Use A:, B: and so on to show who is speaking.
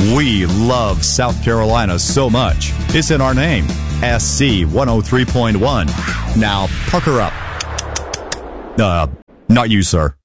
A: We love South Carolina so much. It's in our name. SC 103.1. Now, pucker up. Not you, sir.